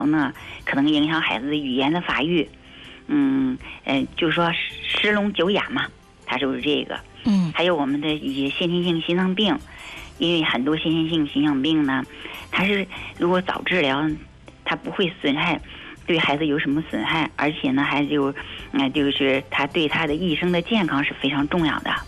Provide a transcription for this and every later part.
呢，可能影响孩子的语言的发育。就是说10聋9哑嘛，它就是这个。还有我们的一些先天性心脏病，因为很多先天性心脏病呢，它是如果早治疗，它不会损害对孩子有什么损害，而且呢，还有就是它对他的一生的健康是非常重要的。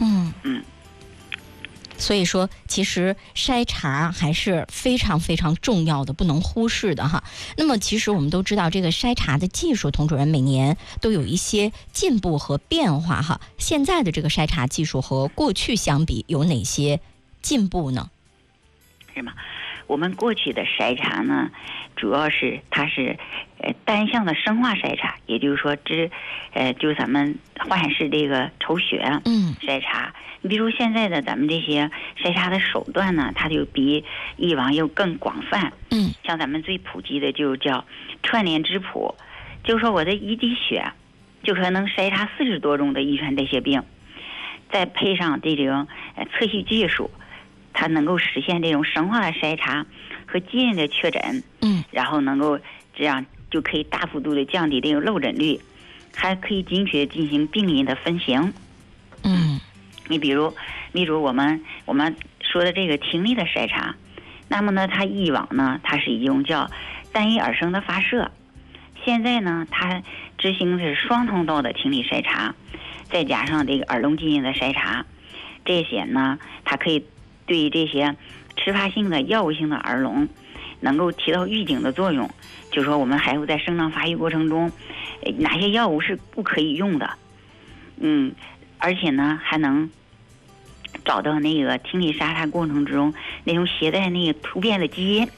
所以说，其实筛查还是非常非常重要的，不能忽视的哈。那么，其实我们都知道，这个筛查的技术，童主任每年都有一些进步和变化哈。现在的这个筛查技术和过去相比，有哪些进步呢？ 是吗？我们过去的筛查呢，主要是它是单向的生化筛查，也就是说就是咱们化验室这个抽血筛查。你比如现在的咱们这些筛查的手段呢，它就比以往又更广泛。像咱们最普及的就叫串联质谱，就是说我的一滴血就可能筛查40多种的遗传代谢病，再配上这种测序技术，它能够实现这种生化的筛查和基因的确诊。然后能够这样就可以大幅度的降低这个漏诊率，还可以精确进行病因的分型。你比如我们说的这个听力的筛查，那么呢，它以往呢，它是一种叫单一耳声的发射，现在呢，它执行的是双通道的听力筛查，再加上这个耳聋基因的筛查，这些呢，它可以对这些迟发性的药物性的耳聋能够起到预警的作用，就是说我们孩子在生长发育过程中，哪些药物是不可以用的，而且呢还能找到那个听力筛查过程之中那种携带那个突变的基因。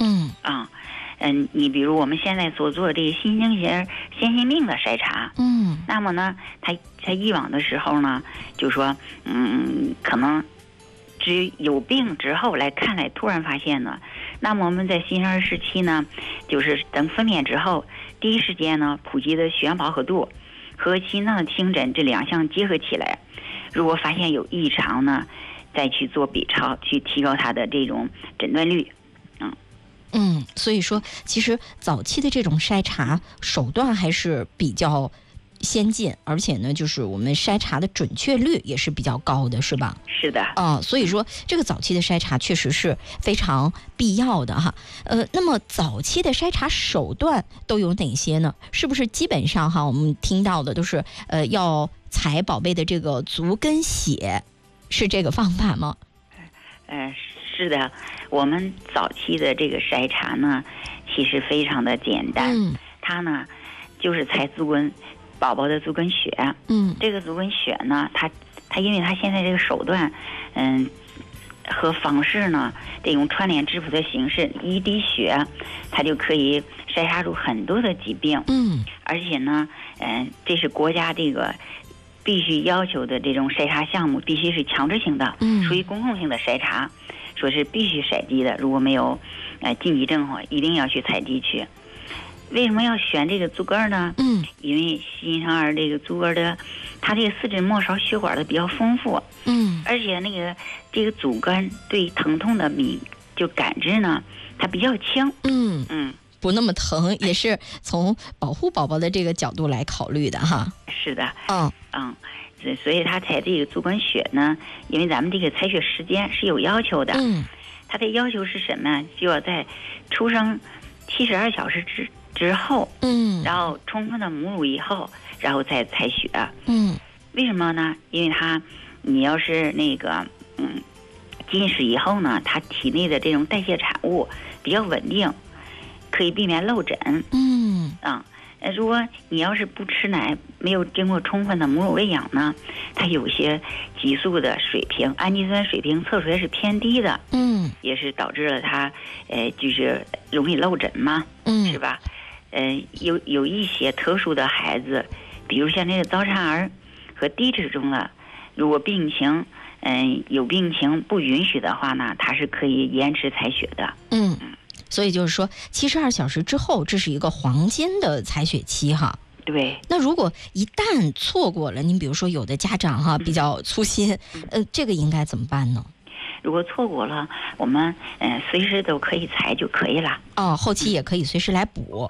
你比如我们现在所做的这个新型先心病的筛查，那么呢，它以往的时候呢，就说可能只有病之后来看来突然发现的。那么我们在新生儿时期呢，就是等分娩之后，第一时间呢，普及的血氧饱和度和心脏的听诊这2项结合起来，如果发现有异常呢，再去做 B 超，去提高它的这种诊断率。 所以说，其实早期的这种筛查手段还是比较先进，而且呢，就是我们筛查的准确率也是比较高的，是吧？ 是的。 所以说这个早期的筛查确实是非常必要的哈。那么早期的筛查手段都有哪些呢？是不是基本上哈，我们听到的都是要采宝贝的这个足跟血，是这个方法吗？ 是的，我们早期的这个筛查呢，其实非常的简单。它呢就是采宝宝的足跟血。这个足跟血呢，它因为它现在这个手段，和方式呢，这种串联质谱的形式，一滴血，它就可以筛查出很多的疾病。而且呢，这是国家这个必须要求的这种筛查项目，必须是强制性的，属于公共性的筛查，说是必须采集的，如果没有禁忌症的话，一定要去采集去。为什么要选这个足跟呢？因为新生儿这个足跟的，它这个四肢末梢血管的比较丰富。而且这个足跟对疼痛的就感知呢，它比较轻。 不那么疼，也是从保护宝宝的这个角度来考虑的哈。 是的。所以他采这个足跟血呢，因为咱们这个采血时间是有要求的。他的要求是什么？就要在出生72小时之后，然后充分的母乳以后，然后再采血。为什么呢？因为你要是进食以后呢，他体内的这种代谢产物比较稳定，可以避免漏诊。如果你要是不吃奶，没有经过充分的母乳喂养呢，它有些激素的水平，氨基酸水平测出来是偏低的。也是导致了它就是容易漏诊嘛。是吧？有一些特殊的孩子，比如像这个早产儿和低脂中的，如果有病情不允许的话呢，它是可以延迟采血的。 所以就是说72小时之后，这是一个黄金的采血期哈。 对。 那如果一旦错过了，您比如说有的家长哈比较粗心，这个应该怎么办呢？ 如果错过了，我们随时都可以裁就可以了。 哦，后期也可以随时来补。